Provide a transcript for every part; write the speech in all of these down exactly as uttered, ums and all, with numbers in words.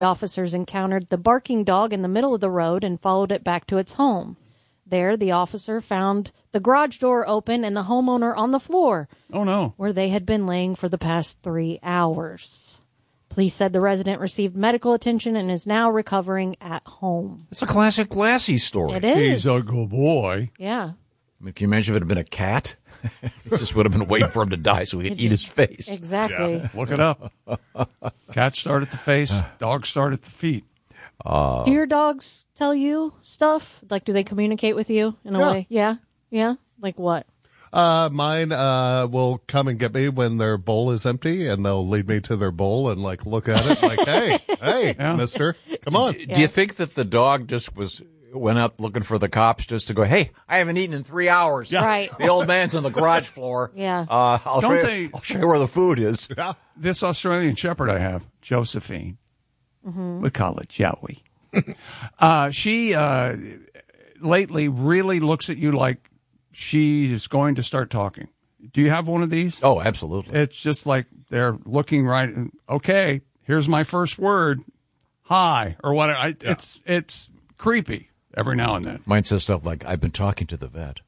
Officers encountered the barking dog in the middle of the road and followed it back to its home. There, the officer found the garage door open and the homeowner on the floor. Oh, no. Where they had been laying for the past three hours. Police said the resident received medical attention and is now recovering at home. It's a classic Lassie story. It is. He's a good boy. Yeah. I mean, can you imagine if it had been a cat? It just would have been waiting for him to die so he could It eat just- his face. Exactly. Yeah, look it up. Cats start at the face, dogs start at the feet. Uh, Do your dogs tell you stuff? Like, do they communicate with you in a Yeah. way? Yeah? Yeah? Like what? Uh, mine uh, will come and get me when their bowl is empty, and they'll lead me to their bowl and like look at it like, hey, hey, Yeah. mister, come on. do, do you think that the dog just was went up looking for the cops just to go, hey, I haven't eaten in three hours. Yeah. Right. The old man's on the garage floor. Yeah. Uh, I'll, Don't show you, they- I'll show you where the food is. Yeah. This Australian Shepherd I have, Josephine, we call it Joey. uh, she uh, lately really looks at you like she is going to start talking. Do you have one of these? Oh, absolutely. It's just like they're looking right. Okay, here's my first word, hi, or whatever. I, It's it's creepy every now and then. Mine says stuff like, I've been talking to the vet.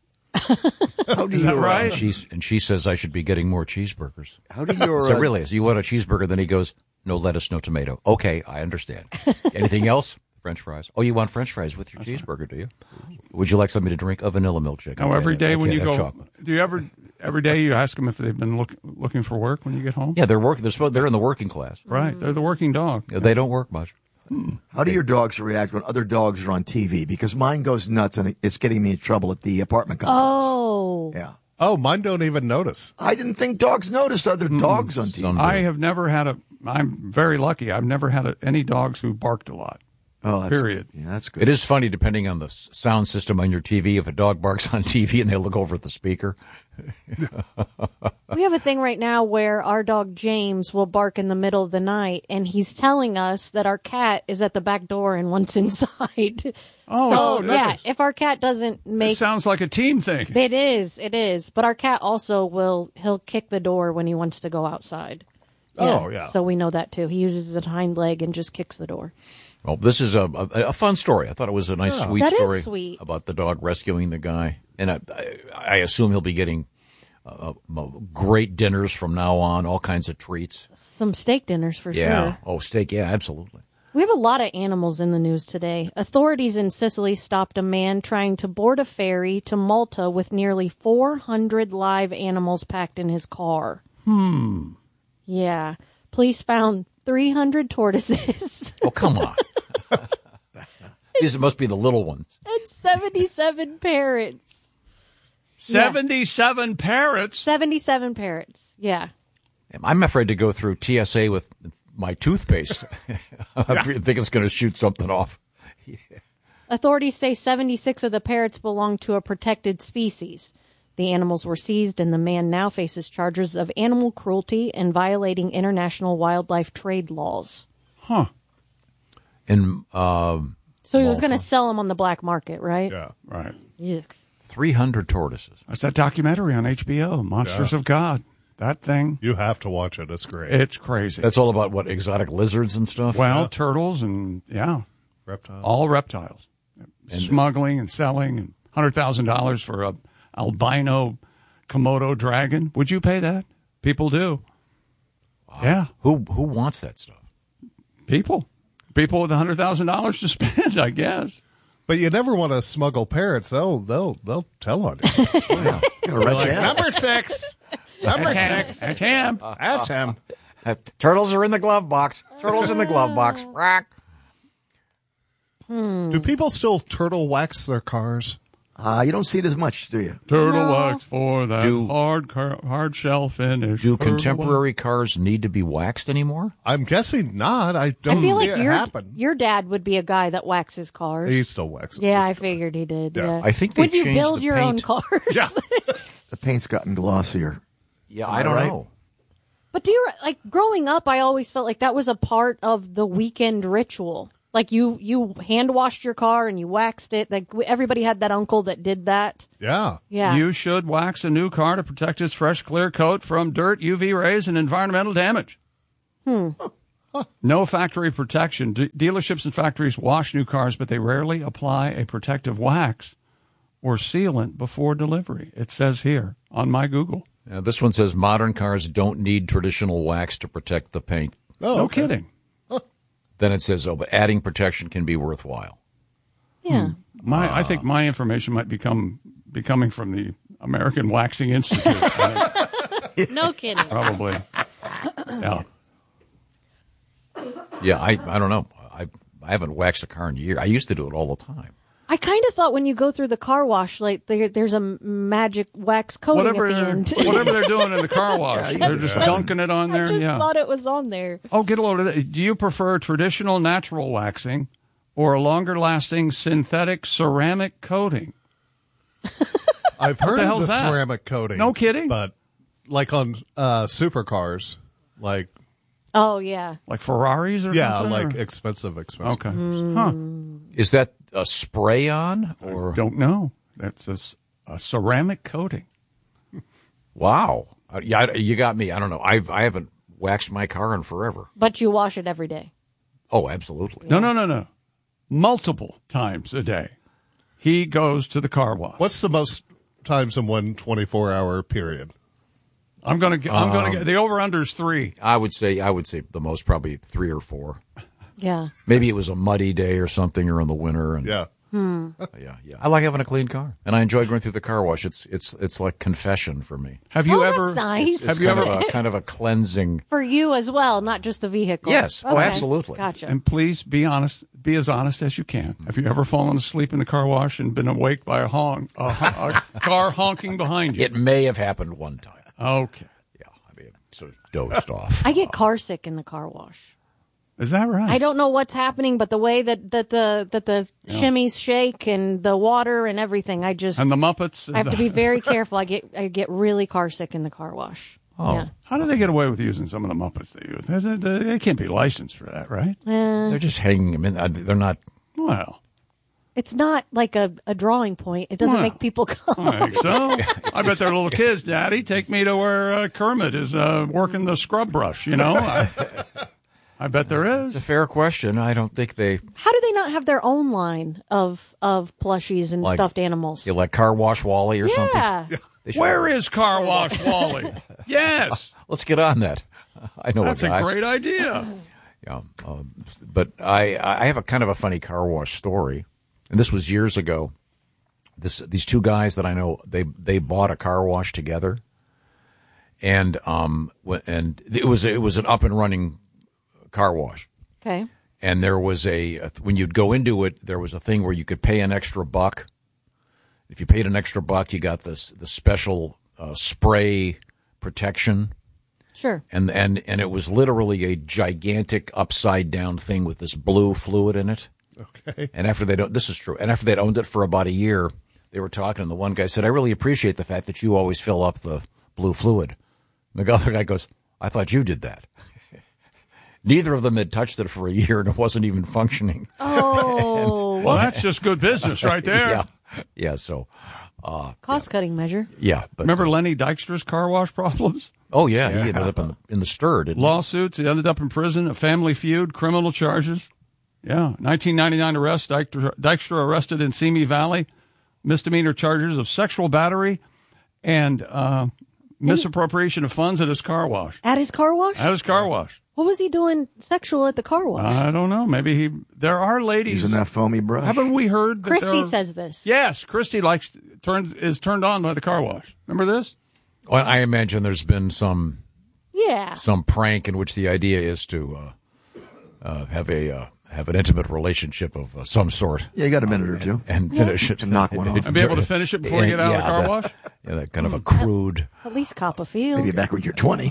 How do Is you, that uh, right? And, she's, and she says I should be getting more cheeseburgers. How do your So uh, really, so you want a cheeseburger? Then he goes, no lettuce, no tomato. Okay, I understand. Anything else? French fries. Oh, you want French fries with your cheeseburger, do you? Would you like something to drink? A vanilla milkshake. Now, Okay, every day I when can't you have go, chocolate. do you ever every day you ask them if they've been look, looking for work when you get home? Yeah, they're working. They're supposed, they're in the working class. Right, they're the working dog. They don't work much. how do your dogs react when other dogs are on T V? Because mine goes nuts and it's getting me in trouble at the apartment complex. Oh. Yeah. Oh, mine don't even notice. I didn't think dogs noticed other dogs on T V. Some- I have never had a. I'm very lucky. I've never had a, any dogs who barked a lot. Oh, that's, Period. Yeah, that's good. It is funny, depending on the s- sound system on your T V, if a dog barks on T V and they look over at the speaker. We have a thing right now where our dog James will bark in the middle of the night, and he's telling us that our cat is at the back door and wants inside. Oh, so, it's- yeah, if our cat doesn't It make sounds like a team thing. it is, it is. But our cat also will he'll kick the door when he wants to go outside. Oh, yeah. So we know that too. He uses his hind leg and just kicks the door. Well, this is a, a, a fun story. I thought it was a nice, sweet That is story sweet. about the dog rescuing the guy. And I, I, I assume he'll be getting uh, uh, great dinners from now on, all kinds of treats. Some steak dinners for Yeah. sure. Oh, steak. Yeah, absolutely. We have a lot of animals in the news today. Authorities in Sicily stopped a man trying to board a ferry to Malta with nearly four hundred live animals packed in his car. Hmm. Yeah. Police found three hundred tortoises Oh, come on. These must be the little ones. and seventy-seven parrots. Seventy-seven parrots. seventy-seven parrots. Yeah. I'm afraid to go through T S A with my toothpaste. I think it's going to shoot something off. Authorities say seventy-six of the parrots belong to a protected species. The animals were seized, and the man now faces charges of animal cruelty and violating international wildlife trade laws. Huh. And um, So he was Malta. going to sell them on the black market, right? Yeah. Right. Yuck. three hundred tortoises. That's that documentary on H B O, Monsters Yeah. of God. That thing, You have to watch it. It's great. it's crazy. That's all about, what, exotic lizards and stuff? well, turtles and, yeah, Reptile. all reptiles. Smuggling and selling and one hundred thousand dollars for a albino Komodo dragon. Would you pay that? People do. Yeah, Who who wants that stuff? people. People with one hundred thousand dollars to spend, I guess. But you never want to smuggle parrots. They'll they'll they'll tell on you. Number six. Number That's six. That's him. That's him. Uh, turtles are in the glove box. Turtles in the glove box. Rack. Do people still turtle wax their cars? Uh, you don't see it as much, do you? Turtle wax for that Do- hard car- hard shell finish. Do Turtle contemporary cars need to be waxed anymore? I'm guessing not. I I don't feel see like it your happen. your dad would be a guy that waxes cars. He still waxes. yeah, his I car. figured he did. Yeah. Yeah, I think they Would you changed build the your own paint. cars? Yeah. The paint's gotten glossier. Yeah, I don't right? know. But do you like growing up? I always felt like that was a part of the weekend ritual. Like you, you hand washed your car and you waxed it. Like everybody had that uncle that did that. Yeah. Yeah. You should wax a new car to protect its fresh, clear coat from dirt, U V rays, and environmental damage. Hmm. No factory protection. D- dealerships and factories wash new cars, but they rarely apply a protective wax or sealant before delivery. It says here on my Google. Uh, this one says modern cars don't need traditional wax to protect the paint. Oh, No okay. kidding. Then it says, oh, but adding protection can be worthwhile. Yeah. My, I think my information might become be coming from the American Waxing Institute. I think, No kidding. probably. Yeah. Yeah, I I don't know. I I haven't waxed a car in a year. I used to do it all the time. I kind of thought when you go through the car wash, like there, there's a magic wax coating Whatever, at the they're- end. whatever they're doing in the car wash, they're just dunking it on I there. just Yeah. thought it was on there. Oh, get a load of that. Do you prefer traditional natural waxing or a longer-lasting synthetic ceramic coating? I've heard the of hell's the that? ceramic coating. No kidding? But like on uh, supercars, like, Oh yeah. Like Ferraris or yeah, something? like or- expensive, expensive. Okay. Mm. Huh. Is that a spray on or Don't know. That's a, s- a ceramic coating. wow? Uh, yeah, I- you got me. I don't know. I've I haven't waxed my car in forever. But you wash it every day. Oh, absolutely. No, no, no, no. Multiple times a day. He goes to the car wash. What's the most times in one twenty-four hour period? I'm gonna get. I'm gonna Um, get. The over under is three. I would say I would say the most probably three or four. Yeah. Maybe it was a muddy day or something, or in the winter. And Yeah. yeah, yeah. I like having a clean car, and I enjoy going through the car wash. It's it's it's like confession for me. Have you Oh, ever? that's nice. It's, it's Have you kind ever? of a, kind of a cleansing? For you as well, not just the vehicle. Yes. Oh, Okay. absolutely. Gotcha. And please be honest. Be as honest as you can. Have you ever fallen asleep in the car wash and been awake by a honk, a, hon- a car honking behind you? It may have happened one time. Okay. Yeah, I mean, sort of dozed off. I get car sick in the car wash. Is that right? I don't know what's happening, but the way that, that the that the shimmies shake and the water and everything, I just And the Muppets. and I have to the- be very careful. I get I get really car sick in the car wash. Oh. Yeah. How do they get away with using some of the Muppets they use? They, they, they can't be licensed for that, right? They're just hanging them in. uh, They're not. Well, It's not like a, a drawing point. It doesn't Well, make people come. I think so. I bet they're little kids. Daddy, take me to where uh, Kermit is uh, working the scrub brush. You know, I, I bet there It's a is. fair question. I don't think they. How do they not have their own line of of plushies and Like- stuffed animals? You like Car Wash Wally or something? yeah. They should- Where is Car Wash Wally? Yes, Let's get on that. I know that's a a guy. great idea. Yeah, um, but I I have a kind of a funny car wash story, and this was years ago. This these two guys that I know they they bought a car wash together, and um wh- and it was it was an up and running car wash, Okay. and there was a, a when you'd go into it, there was a thing where you could pay an extra buck. If you paid an extra buck, you got this the special uh, spray protection. Sure. And, and and it was literally a gigantic upside down thing with this blue fluid in it. Okay. And after they don't, this is true. And after they'd owned it for about a year, they were talking, and the one guy said, "I really appreciate the fact that you always fill up the blue fluid." And the other guy goes, "I thought you did that." Neither of them had touched it for a year, and it wasn't even functioning. Oh, Well, that's just good business right there. Yeah, yeah. So, uh, cost cutting measure. yeah. But Remember Lenny Dykstra's car wash problems? oh yeah, he ended up in the in the stir, didn't he? Lawsuits. He ended up in prison, a family feud, criminal charges. Yeah. nineteen ninety-nine arrest. Dykstra, Dykstra arrested in Simi Valley. Misdemeanor charges of sexual battery and uh, misappropriation of funds at his car wash. At his car wash? At his car wash. What was he doing sexual at the car wash? I don't know. Maybe he. There are ladies. Using that foamy brush. Haven't we heard that Christy there- says this. Yes, Christy likes turns is turned on by the car wash. Remember this? Well, I imagine there's been some Yeah. some prank in which the idea is to uh, uh, have a uh, have an intimate relationship of uh, some sort Yeah, you got a minute or two. and finish it. To knock one off. And be able to finish it before you get out of the Yeah, car that- wash. Yeah, that kind of a crude. At least cop a feel. Maybe back when you're twenty.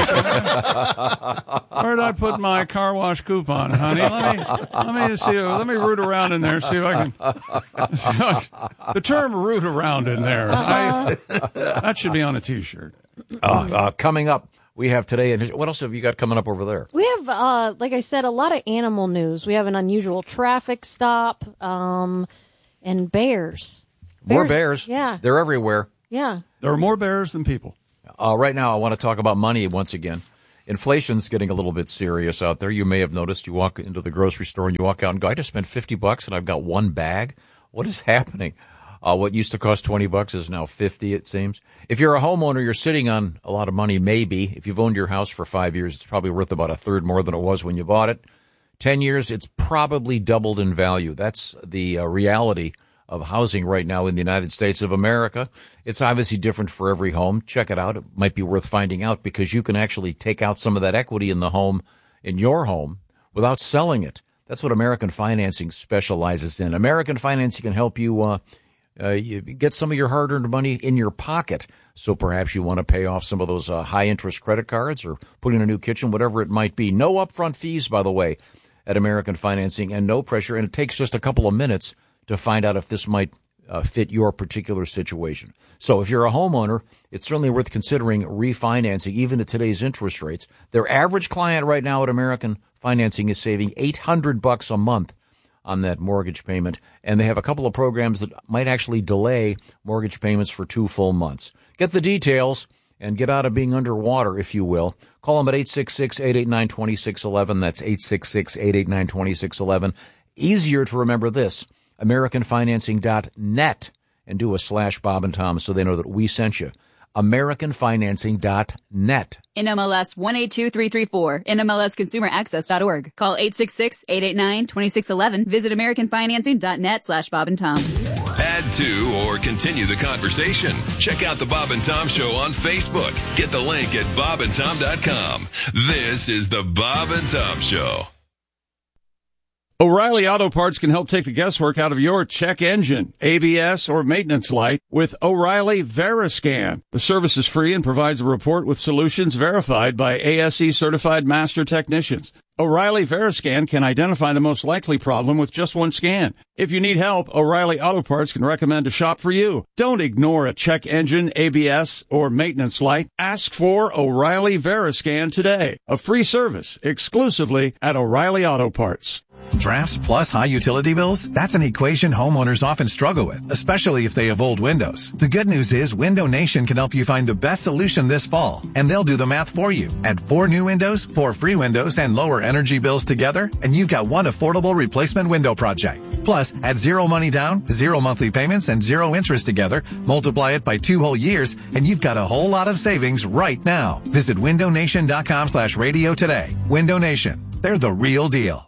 Where'd I put my car wash coupon, honey? Let me let me see. Let me root around in there. See if I can. The term "root around" in there. I, that should be on a T-shirt. Uh, uh, coming up, we have today. And what else have you got coming up over there? We have, uh, like I said, a lot of animal news. We have an unusual traffic stop, um, and bears. More bears. Yeah. They're everywhere. Yeah. There are more bears than people. Uh, right now, I want to talk about money once again. inflation's getting a little bit serious out there. You may have noticed you walk into the grocery store and you walk out and go, I just spent fifty bucks and I've got one bag. What is happening? Uh, what used to cost twenty bucks is now fifty, it seems. If you're a homeowner, you're sitting on a lot of money, maybe. If you've owned your house for five years, it's probably worth about a third more than it was when you bought it. Ten years, it's probably doubled in value. That's the uh, reality of housing right now in the United States of America. It's obviously different for every home. Check it out. It might be worth finding out because you can actually take out some of that equity in the home, in your home, without selling it. That's what American Financing specializes in. American Financing can help you, uh, uh, you get some of your hard-earned money in your pocket. So perhaps you want to pay off some of those uh, high-interest credit cards or put in a new kitchen, whatever it might be. No upfront fees, by the way, at American Financing, and no pressure. And it takes just a couple of minutes to find out if this might uh, fit your particular situation. So if you're a homeowner, it's certainly worth considering refinancing, even at today's interest rates. Their average client right now at American Financing is saving eight hundred bucks a month on that mortgage payment, and they have a couple of programs that might actually delay mortgage payments for two full months. Get the details and get out of being underwater, if you will. Call them at eight six six, eight eight nine, two six one one. That's eight six six, eight eight nine, two six one one. Easier to remember this. American Financing dot net and do a slash Bob and Tom so they know that we sent you. American Financing dot net. N M L S one eight two three three four. N M L S consumer access dot org. Call eight six six, eight eight nine, two six one one. Visit American Financing dot net slash Bob and Tom. Add to or continue the conversation. Check out the Bob and Tom Show on Facebook. Get the link at bob and tom dot com. This is the Bob and Tom Show. O'Reilly Auto Parts can help take the guesswork out of your check engine, A B S, or maintenance light with O'Reilly Veriscan. The service is free and provides a report with solutions verified by A S E certified master technicians. O'Reilly Veriscan can identify the most likely problem with just one scan. If you need help, O'Reilly Auto Parts can recommend a shop for you. Don't ignore a check engine, A B S, or maintenance light. Ask for O'Reilly Veriscan today. A free service exclusively at O'Reilly Auto Parts. Drafts plus high utility bills? That's an equation homeowners often struggle with, especially if they have old windows. The good news is Window Nation can help you find the best solution this fall, and they'll do the math for you. Add four new windows, four free windows, and lower energy bills together, and you've got one affordable replacement window project. Plus, add zero money down, zero monthly payments, and zero interest together, multiply it by two whole years, and you've got a whole lot of savings right now. Visit window nation dot com slash radio today. Window Nation. They're the real deal.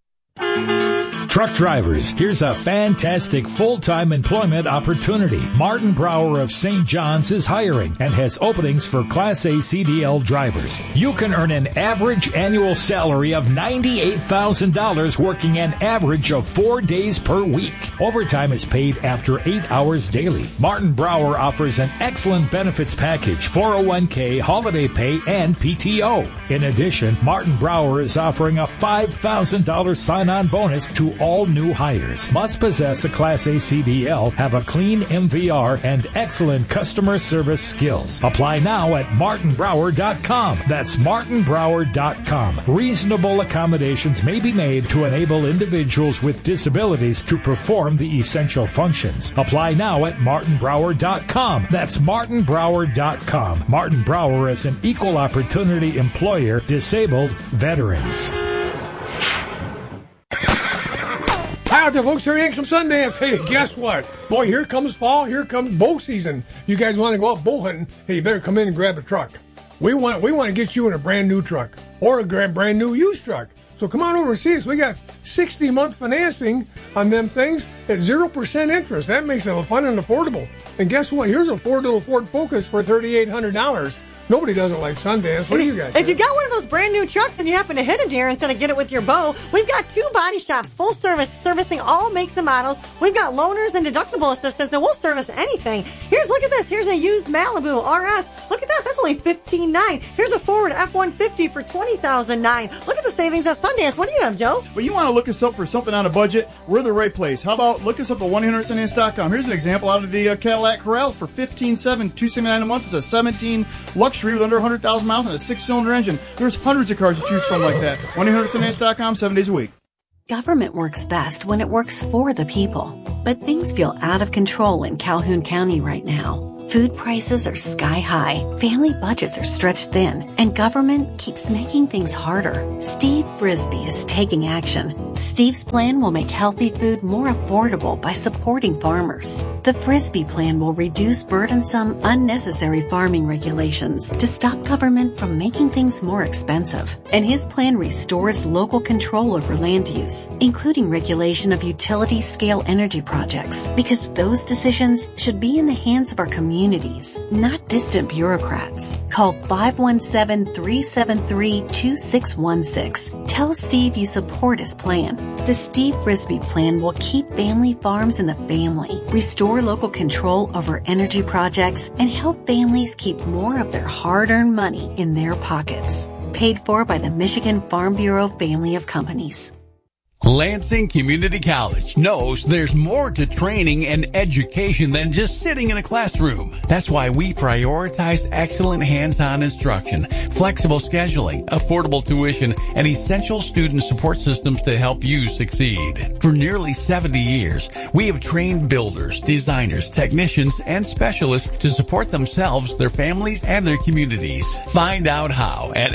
Truck drivers, here's a fantastic full-time employment opportunity. Martin Brower of Saint John's is hiring and has openings for Class A C D L drivers. You can earn an average annual salary of ninety-eight thousand dollars working an average of four days per week. Overtime is paid after eight hours daily. Martin Brower offers an excellent benefits package, four oh one k, holiday pay, and P T O. In addition, Martin Brower is offering a five thousand dollars sign-on bonus to all new hires. Must possess a Class A C D L, have a clean M V R, and excellent customer service skills. Apply now at martin brower dot com. That's martin brower dot com. Reasonable accommodations may be made to enable individuals with disabilities to perform the essential functions. Apply now at martin brower dot com. That's martin brower dot com. Martin Brower is an equal opportunity employer, disabled veterans. Hi out there, folks. Terry Hanks from Sundance. Hey, guess what? Boy, here comes fall. Here comes bow season. You guys want to go out bow hunting? Hey, you better come in and grab a truck. We want we want to get you in a brand new truck or a brand new used truck. So come on over and see us. We got sixty month financing on them things at zero percent interest. That makes it fun and affordable. And guess what? Here's a four-door Ford Focus for thirty-eight hundred dollars. Nobody doesn't like Sundance. What do you guys If do? you got one of those brand new trucks and you happen to hit a deer instead of get it with your bow, we've got two body shops, full service, servicing all makes and models. We've got loaners and deductible assistance, and we'll service anything. Here's, look at this. Here's a used Malibu R S. Look at that. That's only fifteen thousand nine hundred dollars. Here's a Ford F one fifty for twenty thousand nine hundred dollars. Look at the savings at Sundance. What do you have, Joe? Well, you want to look us up for something on a budget, we're the right place. How about look us up at one eight hundred sundance dot com. Here's an example out of the uh, Cadillac Corral for fifteen thousand seven hundred seventy-nine dollars a month. It's a seventeen luxury with under one hundred thousand miles and a six-cylinder engine. There's hundreds of cars to choose from like that. one eight hundred sundance dot com, seven days a week. Government works best when it works for the people. But things feel out of control in Calhoun County right now. Food prices are sky high, family budgets are stretched thin, and government keeps making things harder. Steve Frisbee is taking action. Steve's plan will make healthy food more affordable by supporting farmers. The Frisbee plan will reduce burdensome, unnecessary farming regulations to stop government from making things more expensive. And his plan restores local control over land use, including regulation of utility-scale energy projects, because those decisions should be in the hands of our communities, not distant bureaucrats. Call five one seven, three seven three, two six one six. Tell Steve you support his plan. The Steve Frisbee plan will keep family farms in the family, restore local control over energy projects, and help families keep more of their hard-earned money in their pockets. Paid for by the Michigan Farm Bureau family of companies. Lansing Community College knows there's more to training and education than just sitting in a classroom. That's why we prioritize excellent hands-on instruction, flexible scheduling, affordable tuition, and essential student support systems to help you succeed. For nearly seventy years, we have trained builders, designers, technicians, and specialists to support themselves, their families, and their communities. Find out how at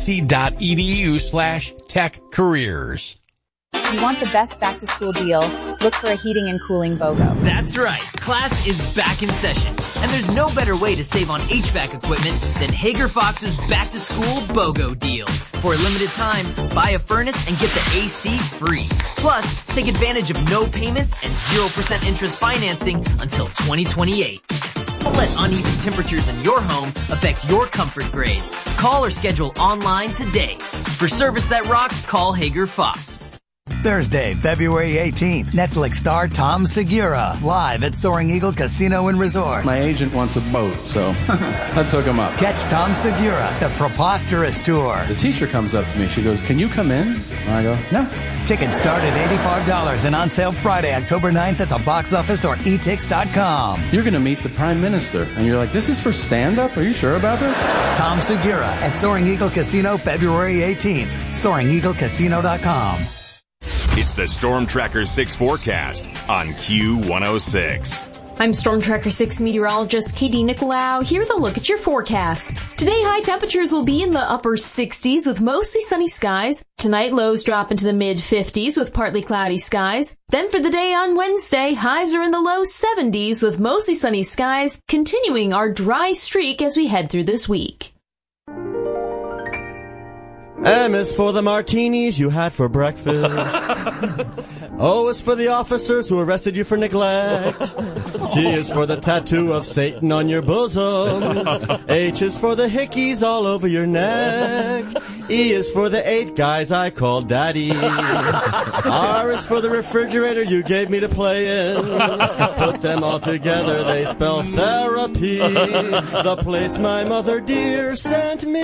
lcc.edu slash tech careers. You want the best back-to-school deal? Look for a heating and cooling BOGO. That's right. Class is back in session. And there's no better way to save on H V A C equipment than Hager Fox's back-to-school BOGO deal. For a limited time, buy a furnace and get the A C free. Plus, take advantage of no payments and zero percent interest financing until twenty twenty-eight. Don't let uneven temperatures in your home affect your comfort grades. Call or schedule online today. For service that rocks, call Hager Fox. Thursday, February eighteenth, Netflix star Tom Segura, live at Soaring Eagle Casino and Resort. My agent wants a boat, so let's hook him up. Catch Tom Segura, the Preposterous Tour. The teacher comes up to me. She goes, "Can you come in?" And I go, "No." Tickets start at eighty-five dollars and on sale Friday, October ninth at the box office or e tix dot com. You're going to meet the Prime Minister, and you're like, "This is for stand-up? Are you sure about this?" Tom Segura at Soaring Eagle Casino, February eighteenth. soaring eagle casino dot com. It's the Storm Tracker six forecast on Q one oh six. I'm Storm Tracker six meteorologist Katie Nicolau. Here's a look at your forecast. Today, high temperatures will be in the upper sixties with mostly sunny skies. Tonight, lows drop into the mid fifties with partly cloudy skies. Then for the day on Wednesday, highs are in the low seventies with mostly sunny skies, continuing our dry streak as we head through this week. M is for the martinis you had for breakfast. O is for the officers who arrested you for neglect. T is for the tattoo of Satan on your bosom. H is for the hickeys all over your neck. E is for the eight guys I called daddy. R is for the refrigerator you gave me to play in. Put them all together, they spell therapy. The place my mother dear sent me.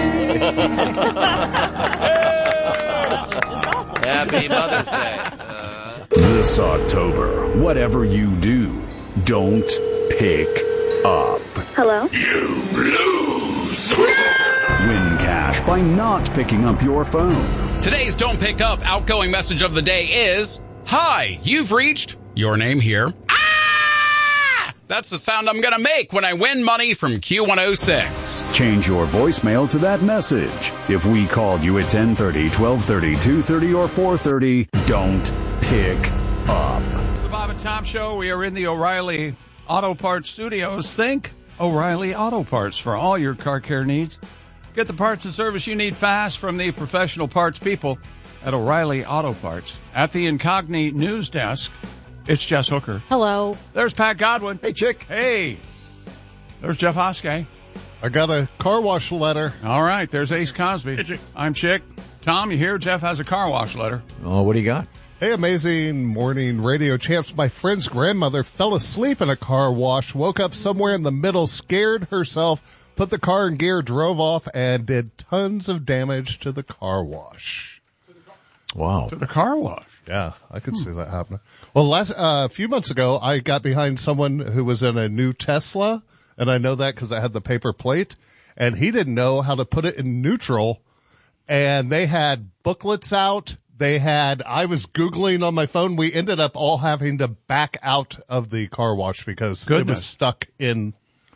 Happy Mother's Day. Uh... This October, whatever you do, don't pick up. Hello? You lose! Win cash by not picking up your phone. Today's Don't Pick Up outgoing message of the day is, "Hi, you've reached your name here." Ah! That's the sound I'm going to make when I win money from Q one oh six. Change your voicemail to that message. If we called you at ten thirty, twelve thirty, two thirty, or four thirty, don't pick up. The Bob and Tom Show. We are in the O'Reilly Auto Parts Studios. Think O'Reilly Auto Parts for all your car care needs. Get the parts and service you need fast from the professional parts people at O'Reilly Auto Parts. At the Incogni News Desk, it's Jess Hooker. Hello. There's Pat Godwin. Hey, Chick. Hey. There's Jeff Hoskey. I got a car wash letter. All right. There's Ace Cosby. Hey, Chick. I'm Chick. Tom, you hear? Jeff has a car wash letter. Oh, what do you got? Hey, amazing morning radio champs. My friend's grandmother fell asleep in a car wash, woke up somewhere in the middle, scared herself, put the car in gear, drove off, and did tons of damage to the car wash. Wow. To the car wash. Yeah, I could hmm. see that happening. Well, last uh, a few months ago, I got behind someone who was in a new Tesla, and I know that because I had the paper plate, and he didn't know how to put it in neutral, and they had booklets out. They had, I was Googling on my phone. We ended up all having to back out of the car wash because Goodness. It was stuck in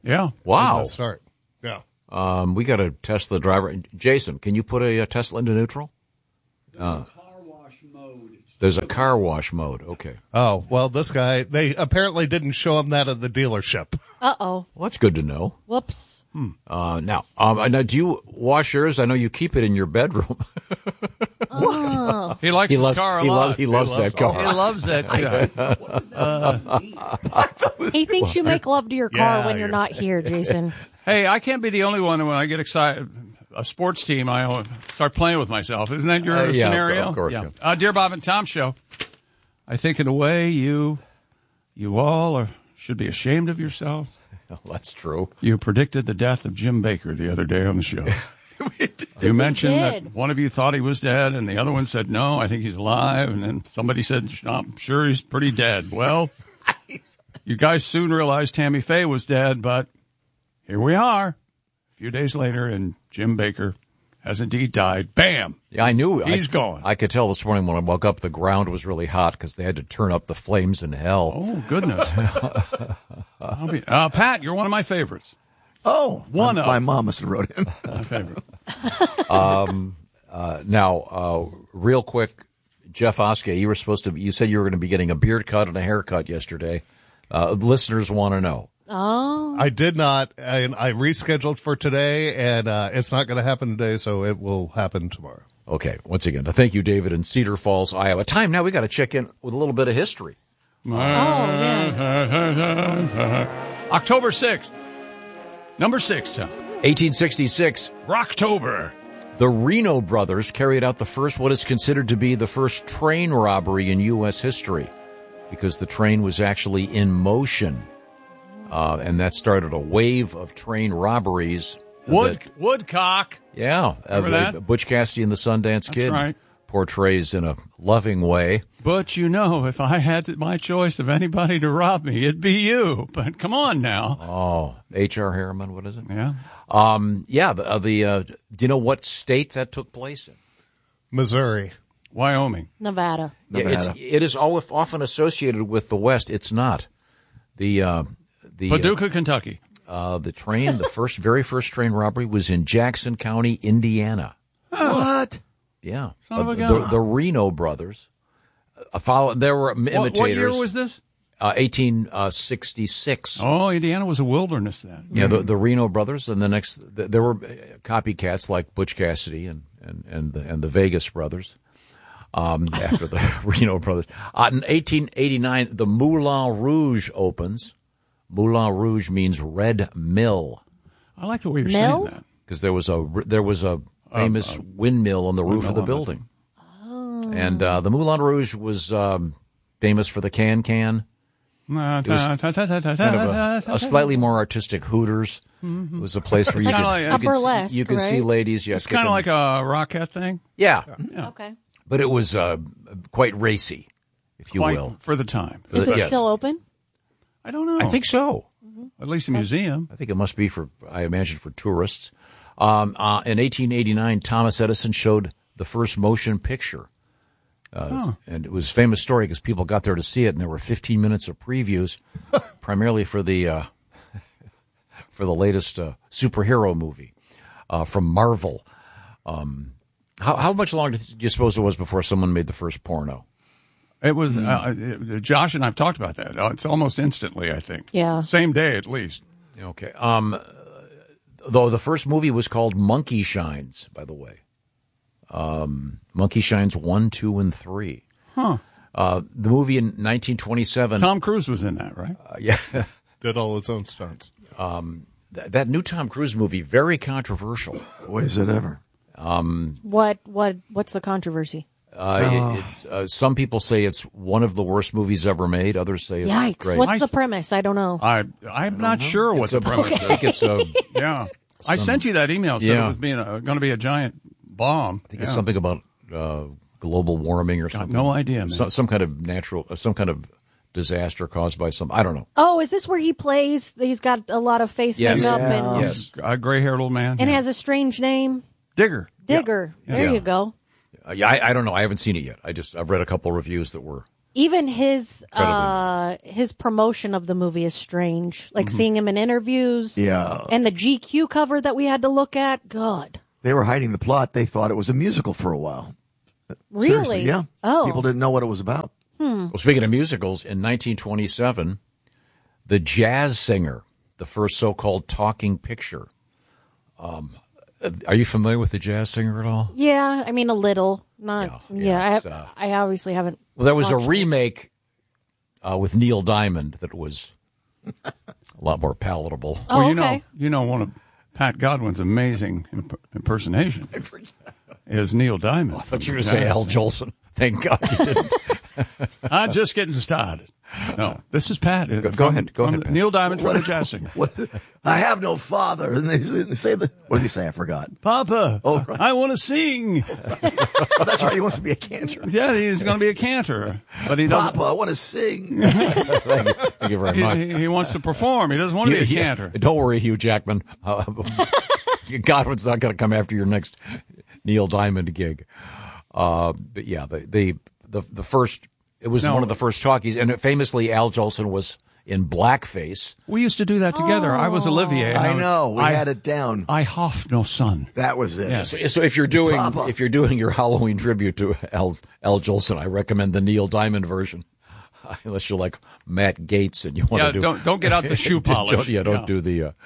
Yeah. Wow. Good start. Yeah. Um, we got a Tesla driver. Jason, can you put a, a Tesla into neutral? Uh, There's a car wash mode. Okay. Oh, well, this guy, they apparently didn't show him that at the dealership. Uh-oh. Well, that's good to know. Whoops. Hmm. Uh, now, um, now, do you wash yours? I know you keep it in your bedroom. Oh. He likes he his loves, car a he lot. Loves, he, loves he that car. He loves that car. Uh, he thinks you make love to your car Yeah, when you're you're- not here, Jason. Hey, I can't be the only one when I get excited. A sports team, I start playing with myself. Isn't that your Uh, yeah, scenario? of course, yeah. Uh, Dear Bob and Tom Show, I think in a way you, you all are, should be ashamed of yourselves. Well, that's true. You predicted the death of Jim Baker the other day on the show. You mentioned that one of you thought he was dead, and the other one said, no, I think he's alive. And then somebody said, I'm sure he's pretty dead. Well, you guys soon realized Tammy Faye was dead, but here we are a few days later, and Jim Baker has indeed died. Bam! Yeah, I knew. He's I, gone. I could tell this morning when I woke up, the ground was really hot because they had to turn up the flames in hell. Oh, goodness. I'll be, uh, Pat, you're one of my favorites. Oh, one my, of my mom must have wrote him. my favorite. um, uh, now, uh, real quick, Jeff Oskey, you were supposed to. You said you were going to be getting a beard cut and a haircut yesterday. Uh, listeners want to know. Oh. I did not, and I rescheduled for today, and uh, it's not going to happen today, so it will happen tomorrow. Okay, once again, thank you, David, in Cedar Falls, Iowa. Time now, we got to check in with a little bit of history. Oh, October sixth. Number six, Tom. eighteen sixty-six. Rocktober. The Reno brothers carried out the first, what is considered to be the first train robbery in U S history, because the train was actually in motion. Uh, and that started a wave of train robberies. Wood, that, Woodcock. yeah. Remember uh, that? Butch Cassidy and the Sundance Kid right. portrays in a loving way. But, you know, if I had my choice of anybody to rob me, it'd be you. But come on now. Oh, H R. Harriman, what is it? Yeah. Um, yeah, the, uh, the uh, do you know what state that took place in? Missouri. Wyoming. Nevada. Yeah, it's, it is al- often associated with the West. It's not. The uh, the Paducah, uh, Kentucky. Uh, the train, the first, very first train robbery was in Jackson County, Indiana. What? Yeah, Son of a Uh, gun. the, the Reno brothers. Uh, follow, there were imitators. What, what year was this? Uh, eighteen sixty-six. Oh, Indiana was a wilderness then. Yeah, the, the Reno brothers, and the next th- there were copycats like Butch Cassidy and and and the, and the Vegas brothers. Um, after the Reno brothers, uh, in eighteen eighty-nine, the Moulin Rouge opens. Moulin Rouge means red mill. I like the way you're Mill? saying that. Because there was a there was a famous uh, windmill on the roof of the windmill on building, Oh. and uh, the Moulin Rouge was um, famous for the can can. It was kind of a, a slightly more artistic Hooters. It was a place where It's you could, kinda like- you Upper could, see, West, you could see right? ladies. Yeah, It's kind of like a Rockette thing. yeah, Okay. but it was uh, quite racy, if you Quite will. for the time. Is it Yes. still open? I don't know. I think so. At least a museum. I think it must be for, I imagine, for tourists. Um, uh, in eighteen eighty-nine, Thomas Edison showed the first motion picture. Uh, Huh. And it was a famous story because people got there to see it, and there were fifteen minutes of previews, primarily for the uh, for the latest uh, superhero movie uh, from Marvel. Um, how, how much longer do you suppose it was before someone made the first porno? It was, uh, uh, Josh and I've talked about that. Uh, it's almost instantly, I think. Yeah. Same day at least. Okay. Um, though the first movie was called Monkey Shines, by the way. Um, Monkey Shines one, two, and three. Huh. Uh, the movie in nineteen twenty-seven. Tom Cruise was in that, right? Uh, yeah. Did all his own stunts. Um, th- that new Tom Cruise movie, very controversial. Boy, is it ever. Um, What? What? What's the controversy? uh, Oh. it, it's, uh, some people say it's one of the worst movies ever made. Others say it's Yikes! great. What's I the s- premise? I don't know. I, I'm not sure what It's the a- premise I is. think it's a, Yeah. I sent you that email. Said Yeah. it was being a, going to be a giant bomb. I think it's something about uh, global warming or Got something. no idea, man. So, some kind of natural, uh, some kind of disaster caused by some. I don't know. Oh, is this where he plays? He's got a lot of face Yes. makeup Yeah. and Yes. A gray-haired old man. and has a strange name. Digger. Digger. Yeah. There Yeah. you go. Uh, yeah, I, I don't know. I haven't seen it yet. I just I've read a couple reviews that were Even his uh, his promotion of the movie is strange. Like Mhm. seeing him in interviews. Yeah. And the G Q cover that we had to look at. God. They were hiding the plot. They thought it was a musical for a while. Really? Seriously, yeah. Oh. People didn't know what it was about. Hmm. Well, speaking of musicals, in nineteen twenty-seven, The Jazz Singer, the first so-called talking picture. Um, are you familiar with The Jazz Singer at all? Yeah, I mean a little. Not. Yeah, yeah, I, have, it's, uh, I obviously haven't. Well, there was a watched it. remake uh, with Neil Diamond that was a lot more palatable. Oh, well, you okay. know, you know, one of Pat Godwin's amazing imp- impersonation is Neil Diamond. I thought you were going to say Al Jolson. Thank God you didn't. I'm just getting started. No, this is Pat. Go, From- go ahead. Go from ahead. Pat. Neil Diamond from the Jazz Singer. What, I have no father. And they, they say the, what did he say? I forgot. Papa, Oh, right. I want to sing. Oh, that's right. He wants to be a cantor. Yeah, he's going to be a cantor, but he doesn't. Papa, I want to sing. Thank you, Thank you very much. He, he- he wants to perform. He doesn't want to be a You- you- cantor. Don't worry, Hugh Jackman. Uh, Godwin's not going to come after your next Neil Diamond gig. Uh, but yeah, the, the the the first it was No. one of the first talkies, and famously Al Jolson was in blackface. We used to do that together. I was Olivier. and I was- know. We I, had it down. I hoff no son. That was it. Yes. So, so if you're doing Papa. if you're doing your Halloween tribute to Al Al Jolson, I recommend the Neil Diamond version. Unless you're like Matt Gates and you want Yeah, to do don't- don't get out the shoe Don't- polish. yeah, don't Yeah. do the. Uh,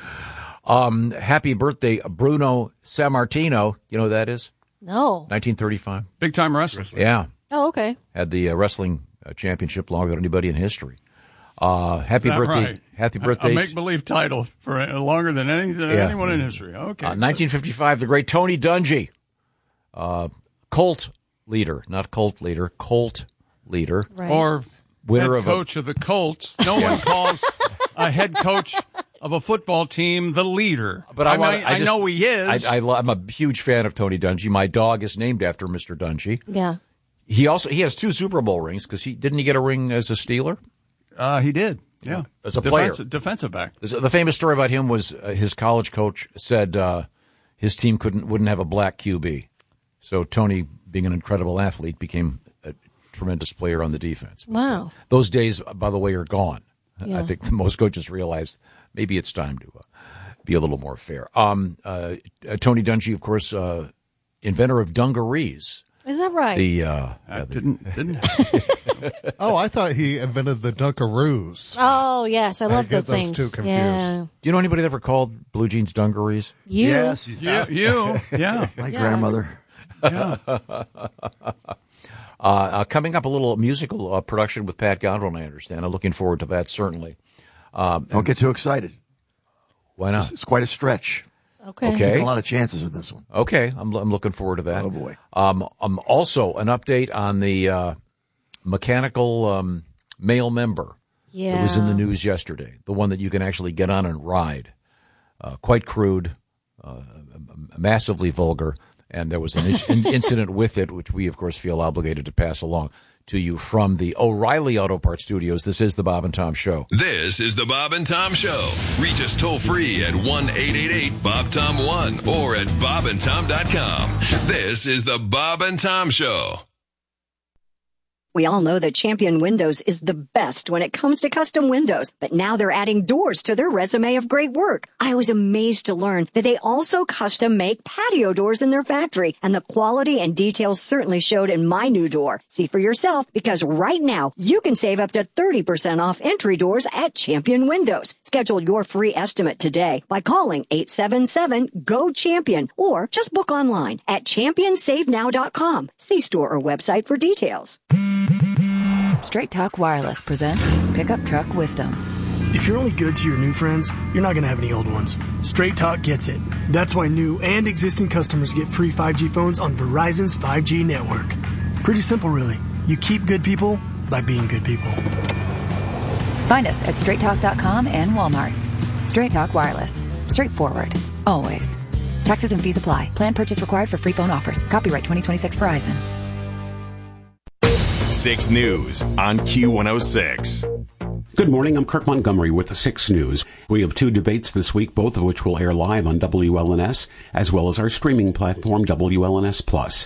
um, happy birthday, Bruno Sammartino. You know who that is? No. nineteen thirty-five. Big time wrestler. Yeah, Oh, okay. had the uh, wrestling uh, championship longer than anybody in history. Uh, happy Is that birthday, right? happy A- birthday. A make believe title for uh, longer than any, than Yeah. anyone in history. Okay. Uh, nineteen fifty-five, the great Tony Dungy, uh, Colt leader, not cult leader, Colt leader. Right. Or Winner head of a- coach of, the Colts. No one calls a head coach of a football team the leader. But I, I, want, mean, I, I just- know he is. I, I, I'm a huge fan of Tony Dungy. My dog is named after Mister Dungy. Yeah. He also he has two Super Bowl rings because he didn't he get a ring as a Steeler? uh, he did. Yeah. As a player. Defensive, defensive back. The famous story about him was uh, his college coach said uh, his team couldn't wouldn't have a black Q B, so Tony, being an incredible athlete, became a tremendous player on the defense. Wow. Those days, by the way, are gone. Yeah. I think most coaches realize maybe it's time to uh, be a little more fair. Um, uh, uh, Tony Dungy, of course, uh, inventor of dungarees. Is that right? The uh, I yeah, the- didn't didn't. Oh, I thought he invented the Dunkaroos. Oh, yes. I love get those those things. two confused. Yeah. do you know anybody that ever called blue jeans dungarees? You. Yes. you, you, yeah. My Yeah. grandmother. yeah. Uh, uh, coming up, a little musical uh, production with Pat Godwin, I understand. I'm looking forward to that, certainly. Um, Don't get too excited. why It's, not? it's quite a stretch. Okay. Okay. Taking a lot of chances in this one. Okay, I'm, I'm looking forward to that. Oh, boy. Um, um, also, an update on the uh, mechanical um, male member Yeah. that was in the news yesterday, the one that you can actually get on and ride. Uh, quite crude, uh, massively vulgar, and there was an in- incident with it, which we, of course, feel obligated to pass along to you from the O'Reilly Auto Parts Studios. This is the Bob and Tom Show. This is the Bob and Tom Show. Reach us toll free at one eight eight eight Bob Tom one or at bob and tom dot com. This is the Bob and Tom Show. We all know that Champion Windows is the best when it comes to custom windows, but now they're adding doors to their resume of great work. I was amazed to learn that they also custom make patio doors in their factory, and the quality and details certainly showed in my new door. See for yourself, because right now you can save up to thirty percent off entry doors at Champion Windows. Schedule your free estimate today by calling eight seven seven, G O, CHAMPION or just book online at champion save now dot com. See store or website for details. Straight Talk Wireless presents Pickup Truck Wisdom. If you're only good to your new friends, you're not going to have any old ones. Straight Talk gets it. That's why new and existing customers get free five G phones on Verizon's five G network. Pretty simple, really. You keep good people by being good people. Find us at straight talk dot com and Walmart. Straight Talk Wireless. Straightforward. Always. Taxes and fees apply. Plan purchase required for free phone offers. Copyright twenty twenty-six Verizon. six News on Q one oh six. Good morning, I'm Kirk Montgomery with the six News. We have two debates this week, both of which will air live on W L N S, as well as our streaming platform, W L N S Plus.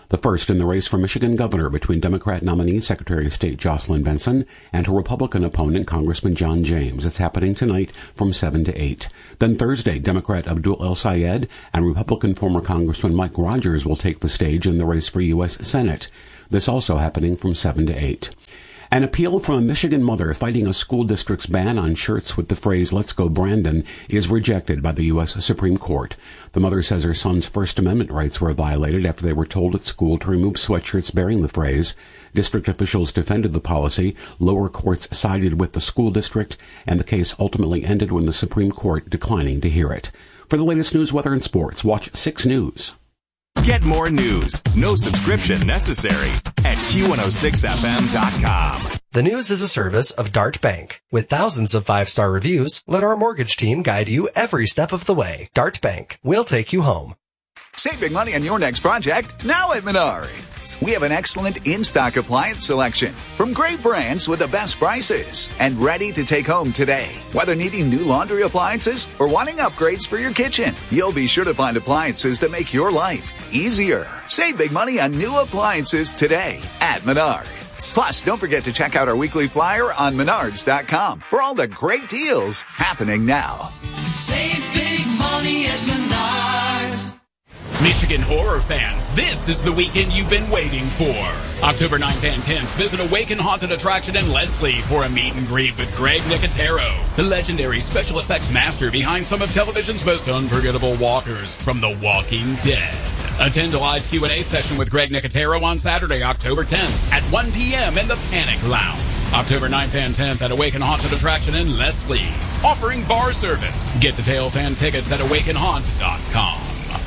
The first in the race for Michigan governor between Democrat nominee Secretary of State Jocelyn Benson and her Republican opponent Congressman John James. It's happening tonight from seven to eight. Then Thursday, Democrat Abdul El-Sayed and Republican former Congressman Mike Rogers will take the stage in the race for U S Senate. This also happening from seven to eight. An appeal from a Michigan mother fighting a school district's ban on shirts with the phrase, "Let's go Brandon," is rejected by the U S Supreme Court. The mother says her son's First Amendment rights were violated after they were told at school to remove sweatshirts bearing the phrase. District officials defended the policy. Lower courts sided with the school district, and the case ultimately ended when the Supreme Court declining to hear it. For the latest news, weather, and sports, watch six News. Get more news, no subscription necessary, at Q one oh six F M dot com. The News is a service of Dart Bank. With thousands of five-star reviews, let our mortgage team guide you every step of the way. Dart Bank. We'll take you home. Save big money on your next project now at Menards. We have an excellent in-stock appliance selection from great brands with the best prices and ready to take home today. Whether needing new laundry appliances or wanting upgrades for your kitchen, you'll be sure to find appliances that make your life easier. Save big money on new appliances today at Menards. Plus, don't forget to check out our weekly flyer on menards dot com for all the great deals happening now. Save big money at Menards. Michigan horror fans, this is the weekend you've been waiting for. October ninth and tenth, visit Awaken Haunted Attraction in Leslie for a meet and greet with Greg Nicotero, the legendary special effects master behind some of television's most unforgettable walkers from The Walking Dead. Attend a live Q and A session with Greg Nicotero on Saturday, October tenth at one p.m. in the Panic Lounge. October ninth and tenth at Awaken Haunted Attraction in Leslie, offering bar service. Get details and tickets at awaken haunt dot com.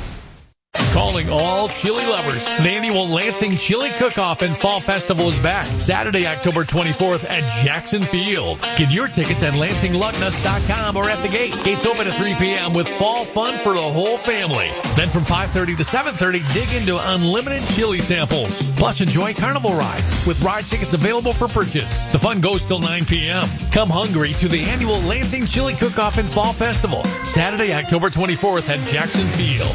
Calling all chili lovers. The annual Lansing Chili Cook-Off and Fall Festival is back Saturday, October twenty-fourth at Jackson Field. Get your tickets at lansing lucknuts dot com or at the gate. Gates open at three p.m. with fall fun for the whole family. Then from five thirty to seven thirty, dig into unlimited chili samples. Plus enjoy carnival rides with ride tickets available for purchase. The fun goes till nine p.m. Come hungry to the annual Lansing Chili Cook-Off and Fall Festival Saturday, October twenty-fourth at Jackson Field.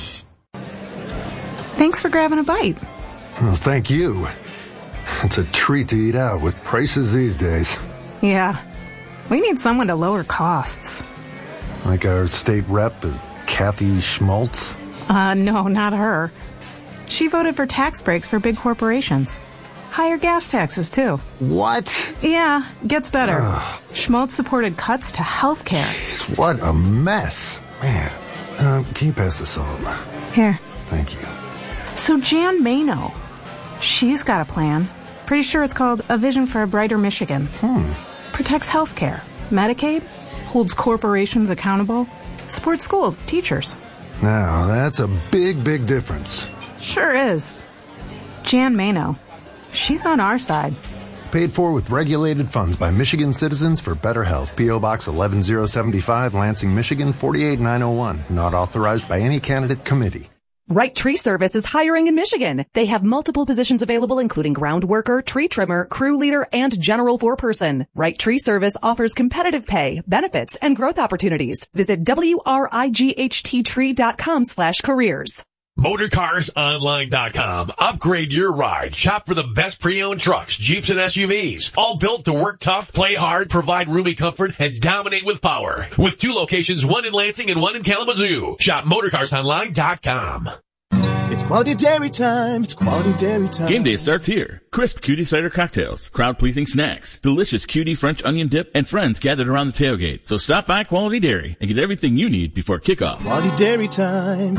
Thanks for grabbing a bite. Well, thank you. It's a treat to eat out with prices these days. Yeah. We need someone to lower costs. Like our state rep, Kathy Schmaltz? Uh, no, not her. She voted for tax breaks for big corporations. Higher gas taxes, too. What? Yeah, gets better. Ugh. Schmaltz supported cuts to health care. Jeez, what a mess. Man, uh, can you pass this on? Here. Thank you. So Jan Mano, she's got a plan. Pretty sure it's called A Vision for a Brighter Michigan. Hmm. Protects healthcare, Medicaid, holds corporations accountable, supports schools, teachers. Now, that's a big, big difference. Sure is. Jan Mano, she's on our side. Paid for with regulated funds by Michigan Citizens for Better Health. P O. Box eleven oh seventy-five, Lansing, Michigan four eight nine oh one. Not authorized by any candidate committee. Right Tree Service is hiring in Michigan. They have multiple positions available, including ground worker, tree trimmer, crew leader, and general foreperson. Right Tree Service offers competitive pay, benefits, and growth opportunities. Visit W R I G H T tree dot com slash careers. motorcars online dot com. Upgrade your ride. Shop for the best pre-owned trucks, Jeeps, and S U Vs. All built to work tough, play hard, provide roomy comfort, and dominate with power. With two locations, one in Lansing and one in Kalamazoo. Shop motorcars online dot com. It's quality dairy time. It's quality dairy time. Game day starts here. Crisp cutie cider cocktails, crowd-pleasing snacks, delicious cutie French onion dip, and friends gathered around the tailgate. So stop by Quality Dairy and get everything you need before kickoff. It's quality dairy time.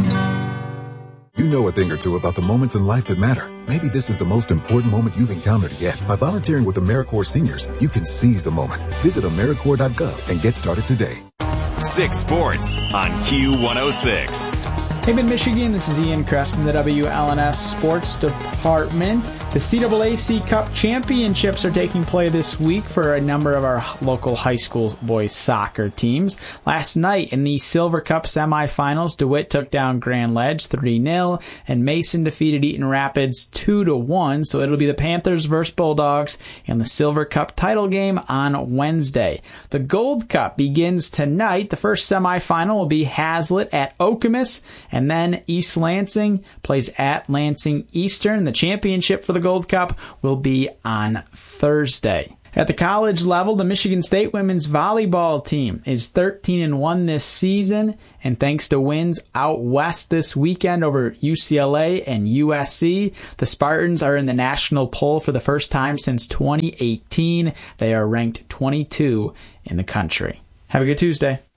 You know a thing or two about the moments in life that matter. Maybe this is the most important moment you've encountered yet. By volunteering with AmeriCorps Seniors, you can seize the moment. Visit AmeriCorps dot gov and get started today. Six Sports on Q one oh six. Hey, Mid-Michigan, this is Ian Kress from the W L N S Sports Department. The C A A C Cup Championships are taking play this week for a number of our local high school boys soccer teams. Last night in the Silver Cup semifinals, DeWitt took down Grand Ledge three nil, and Mason defeated Eaton Rapids two to one. So it'll be the Panthers versus Bulldogs in the Silver Cup title game on Wednesday. The Gold Cup begins tonight. The first semifinal will be Hazlitt at Okemos, and then East Lansing plays at Lansing Eastern. The championship for the Gold Cup will be on Thursday. At the college level, the Michigan State women's volleyball team is thirteen and one this season, and thanks to wins out west this weekend over U C L A and U S C, the Spartans are in the national poll for the first time since twenty eighteen. They are ranked twenty-two in the country. Have a good Tuesday.